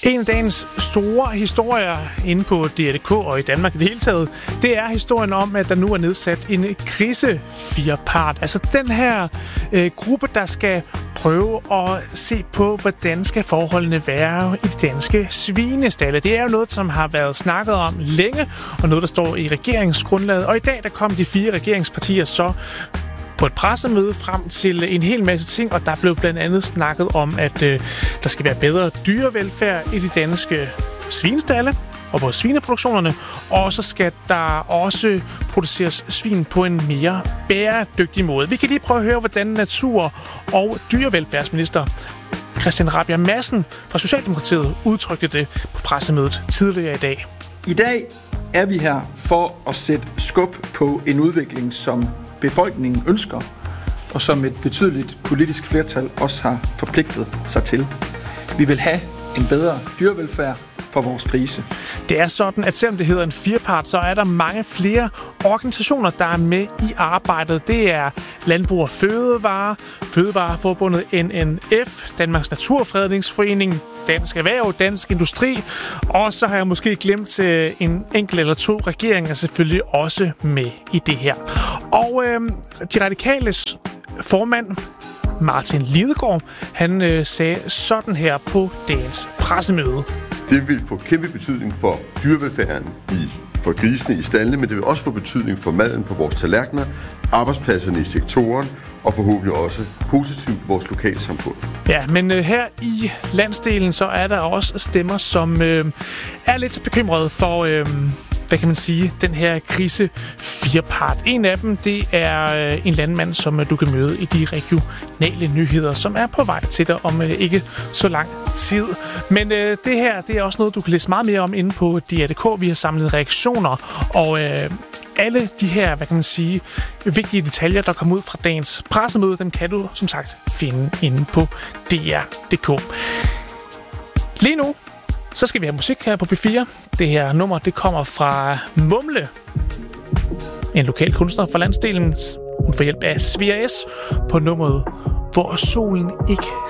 En af dagens store historier inde på DR.dk og i Danmark i det hele taget, det er historien om, at der nu er nedsat en grisefirpart. Altså den her gruppe, der skal prøve at se på, hvordan skal forholdene være i de danske svinestalde. Det er jo noget, som har været snakket om længe, og noget, der står i regeringsgrundlaget. Og i dag, der kom de 4 regeringspartier så på et pressemøde frem til en hel masse ting, og der blev blandt andet snakket om, at der skal være bedre dyrevelfærd i de danske svinestalde og på svineproduktionerne, og så skal der også produceres svin på en mere bæredygtig måde. Vi kan lige prøve at høre, hvordan natur- og dyrevelfærdsminister Christian Rabjerg Madsen fra Socialdemokratiet udtrykte det på pressemødet tidligere i dag. I dag er vi her for at sætte skub på en udvikling, som befolkningen ønsker, og som et betydeligt politisk flertal også har forpligtet sig til. Vi vil have en bedre dyrevelfærd for vores grise. Det er sådan, at selvom det hedder en firpart, så er der mange flere organisationer, der er med i arbejdet. Det er Landbrug og Fødevare, Fødevareforbundet NNF, Danmarks Naturfredningsforening, Dansk Erhverv, Dansk Industri, og så har jeg måske glemt en enkelt eller 2 regeringer selvfølgelig også med i det her. Og de radikales formand, Martin Lidegaard, han sagde sådan her på dagens pressemøde. Det vil få kæmpe betydning for dyrevelfærden for grisene i staldene, men det vil også få betydning for maden på vores tallerkener, arbejdspladserne i sektoren og forhåbentlig også positivt på vores lokalsamfund. Ja, men her i landsdelen så er der også stemmer, som er lidt bekymrede for hvad kan man sige, den her grisefirpart. En af dem, det er en landmand, som du kan møde i de regionale nyheder, som er på vej til dig om ikke så lang tid. Men det her, det er også noget, du kan læse meget mere om inde på DR.dk. Vi har samlet reaktioner, og alle de her, hvad kan man sige, vigtige detaljer, der kommer ud fra dagens pressemøde, dem kan du, som sagt, finde inde på DR.dk. Lige nu, så skal vi have musik her på P4. Det her nummer, det kommer fra Mumle, en lokal kunstner fra landsdelen. Hun får hjælp af Svea S på nummeret Hvor solen ikke